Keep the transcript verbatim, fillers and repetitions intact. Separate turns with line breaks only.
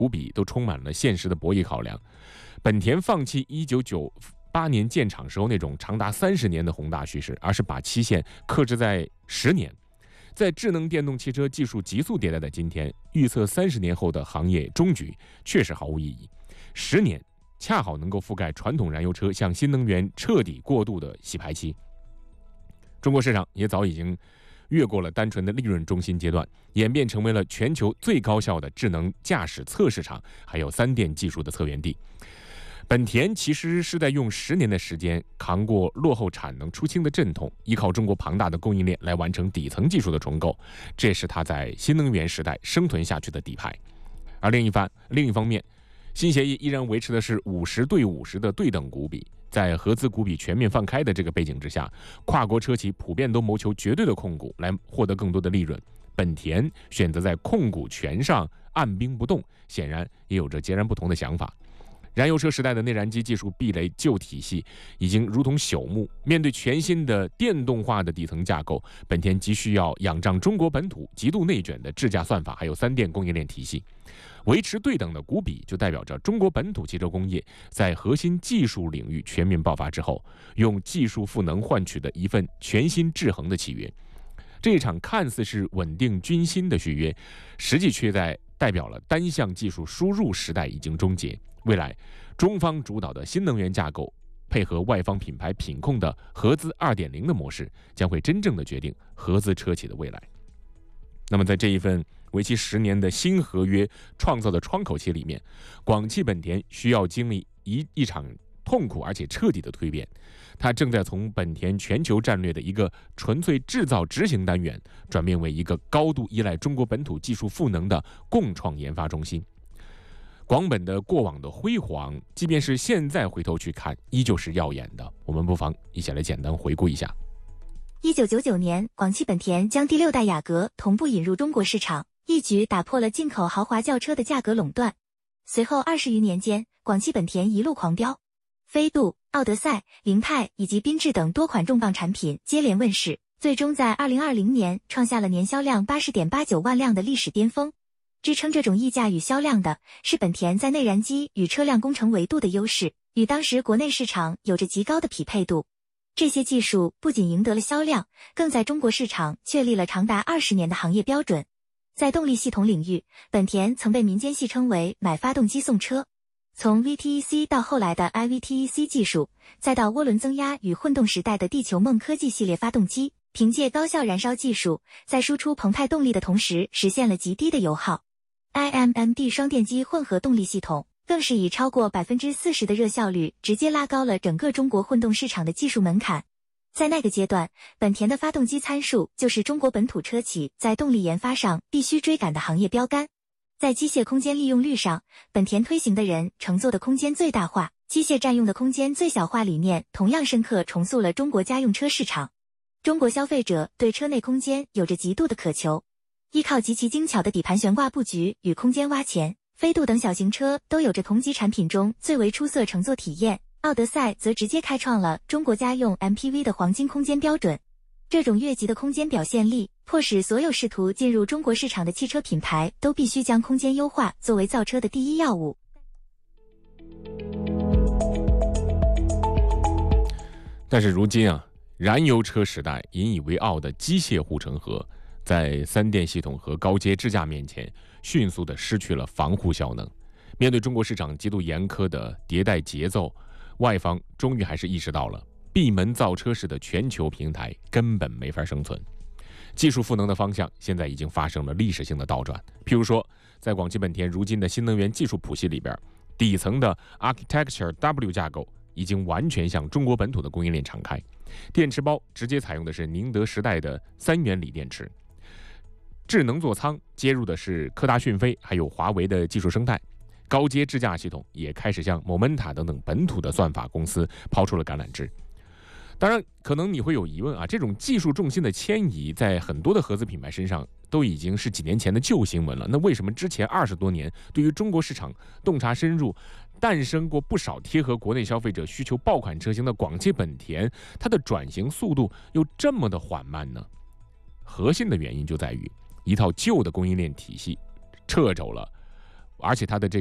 股比都充满了现实的博弈考量。本田放弃一九九八年建厂时候那种长达三十年的宏大叙事，而是把期限克制在十年。在智能电动汽车技术急速迭代的今天，预测三十年后的行业终局确实毫无意义。十年恰好能够覆盖传统燃油车向新能源彻底过渡的洗牌期。中国市场也早已经越过了单纯的利润中心阶段，演变成为了全球最高效的智能驾驶测试场，还有三电技术的策源地。本田其实是在用十年的时间扛过落后产能出清的阵痛，依靠中国庞大的供应链来完成底层技术的重构，这也是它在新能源时代生存下去的底牌。而另一方另一方面，新协议依然维持的是五十对五十的对等股比。在合资股比全面放开的这个背景之下，跨国车企普遍都谋求绝对的控股来获得更多的利润。本田选择在控股权上按兵不动，显然也有着截然不同的想法。燃油车时代的内燃机技术壁垒旧体系已经如同朽木，面对全新的电动化的底层架构，本田急需要仰仗中国本土极度内卷的智驾算法，还有三电供应链体系。维持对等的股比，就代表着中国本土汽车工业在核心技术领域全面爆发之后，用技术赋能换取的一份全新制衡的契约。这一场看似是稳定军心的续约，实际却在代表了单向技术输入时代已经终结。未来，中方主导的新能源架构，配合外方品牌品控的合资 二点零 的模式，将会真正的决定合资车企的未来。那么在这一份为期十年的新合约创造的窗口期里面，广汽本田需要经历一一场痛苦而且彻底的蜕变。它正在从本田全球战略的一个纯粹制造执行单元，转变为一个高度依赖中国本土技术赋能的共创研发中心。广本的过往的辉煌，即便是现在回头去看，依旧是耀眼的。我们不妨一起来简单回顾一下。
一九九九年，广汽本田将第六代雅阁同步引入中国市场，一举打破了进口豪华轿车的价格垄断。随后二十余年间，广汽本田一路狂飙，飞度、奥德赛、凌派以及缤智等多款重磅产品接连问世，最终在二零二零年创下了年销量 八十点八九万辆的历史巅峰。支撑这种溢价与销量的是本田在内燃机与车辆工程维度的优势，与当时国内市场有着极高的匹配度。这些技术不仅赢得了销量，更在中国市场确立了长达二十年的行业标准。在动力系统领域，本田曾被民间戏称为买发动机送车。从 V T E C 到后来的 I V T E C 技术，再到涡轮增压与混动时代的地球梦科技系列发动机，凭借高效燃烧技术，在输出澎湃动力的同时实现了极低的油耗。I M M D 双电机混合动力系统更是以超过 百分之四十 的热效率直接拉高了整个中国混动市场的技术门槛。在那个阶段，本田的发动机参数就是中国本土车企在动力研发上必须追赶的行业标杆。在机械空间利用率上，本田推行的人乘坐的空间最大化、机械占用的空间最小化理念，同样深刻重塑了中国家用车市场。中国消费者对车内空间有着极度的渴求，依靠极其精巧的底盘悬挂布局与空间挖潜，飞度等小型车都有着同级产品中最为出色乘坐体验。奥德赛则直接开创了中国家用 M P V 的黄金空间标准。这种越级的空间表现力，迫使所有试图进入中国市场的汽车品牌都必须将空间优化作为造车的第一要务。
但是如今啊，燃油车时代引以为傲的机械护城河，在三电系统和高阶支架面前，迅速地失去了防护效能。面对中国市场极度严苛的迭代节奏，外方终于还是意识到了闭门造车式的全球平台根本没法生存。技术赋能的方向现在已经发生了历史性的倒转。譬如说，在广汽本田如今的新能源技术谱系里边，底层的 Architecture W 架构已经完全向中国本土的供应链敞开，电池包直接采用的是宁德时代的三元锂电池，智能座舱接入的是科大讯飞还有华为的技术生态，高阶支架系统也开始向 Momenta 等等本土的算法公司抛出了橄榄枝。当然，可能你会有疑问啊，这种技术重心的迁移，在很多的合资品牌身上都已经是几年前的旧新闻了。那为什么之前二十多年对于中国市场洞察深入，诞生过不少贴合国内消费者需求爆款车型的广汽本田，它的转型速度又这么的缓慢呢？核心的原因就在于一套旧的供应链体系撤走了而且它的这